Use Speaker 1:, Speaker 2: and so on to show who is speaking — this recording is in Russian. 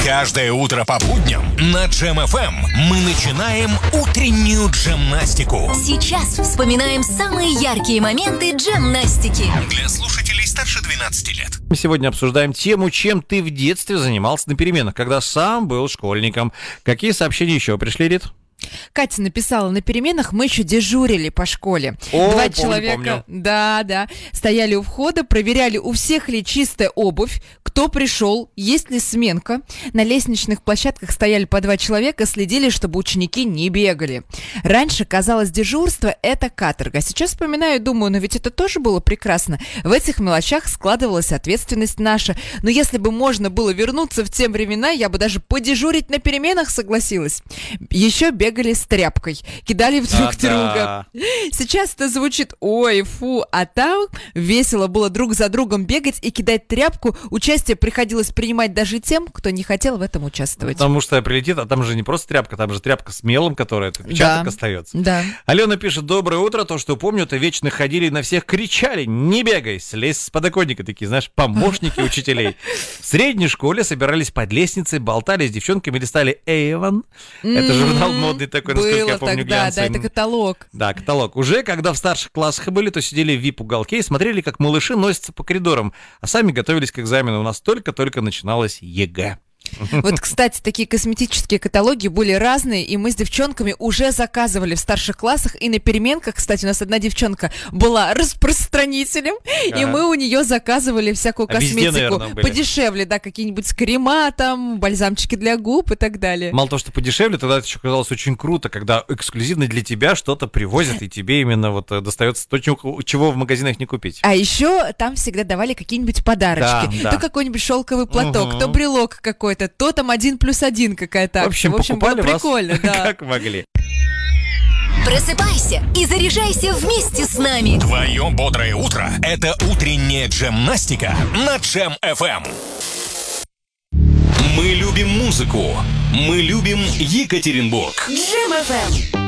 Speaker 1: Каждое утро по будням на Джем ФМ мы начинаем утреннюю джемнастику.
Speaker 2: Сейчас вспоминаем самые яркие моменты джемнастики.
Speaker 1: Для слушателей старше 12 лет.
Speaker 3: Мы сегодня обсуждаем тему, чем ты в детстве занимался на переменах, когда сам был школьником. Какие сообщения еще пришли, Рит?
Speaker 4: Катя написала: на переменах мы еще дежурили по школе. Два человека, да, стояли у входа, проверяли, у всех ли чистая обувь, кто пришел, есть ли сменка. На лестничных площадках стояли по 2 человека, следили, чтобы ученики не бегали. Раньше казалось, дежурство — это каторга. Сейчас вспоминаю и думаю, но ведь это тоже было прекрасно. В этих мелочах складывалась ответственность наша. Но если бы можно было вернуться в те времена, я бы даже подежурить на переменах согласилась. Еще бегали с тряпкой, кидали в друг друга. Сейчас это звучит ой, фу, а там весело было друг за другом бегать и кидать тряпку. Участие приходилось принимать даже тем, кто не хотел в этом участвовать.
Speaker 3: Потому что прилетит, а там же не просто тряпка, там же тряпка с мелом, которая отпечаток остается.
Speaker 4: Да.
Speaker 3: Алена пишет: доброе утро, то, что помню, то вечно ходили на всех, кричали: не бегай, слезь с подоконника, такие, знаешь, помощники учителей. В средней школе собирались под лестницей, болтали с девчонками, листали Эйвон. Это журнал модный такой, насколько я помню,
Speaker 4: тогда,
Speaker 3: глянцевый.
Speaker 4: да, это каталог.
Speaker 3: Да, каталог. Уже когда в старших классах были, то сидели в VIP-уголке и смотрели, как малыши носятся по коридорам, а сами готовились к экзамену. У нас только-только начиналась ЕГЭ.
Speaker 4: Вот, кстати, такие косметические каталоги были разные, и мы с девчонками уже заказывали в старших классах, и на переменках, кстати, у нас одна девчонка была распространителем, и мы у нее заказывали всякую косметику
Speaker 3: везде, наверное, были.
Speaker 4: Подешевле, да, какие-нибудь крема там, бальзамчики для губ и так далее.
Speaker 3: Мало того, что подешевле, тогда это еще казалось очень круто, когда эксклюзивно для тебя что-то привозят, и тебе именно вот достается то, чего в магазинах не купить.
Speaker 4: А еще там всегда давали какие-нибудь подарочки.
Speaker 3: Да.
Speaker 4: То какой-нибудь шелковый платок, то брелок какой-то, то там 1+1 какая-то акция.
Speaker 3: В общем, покупали
Speaker 4: было
Speaker 3: вас
Speaker 4: прикольно, да.
Speaker 3: как могли.
Speaker 2: Просыпайся и заряжайся вместе с нами.
Speaker 1: Твое бодрое утро – это утренняя джемнастика на Джем ФМ. Мы любим музыку. Мы любим Екатеринбург.
Speaker 2: Джем ФМ.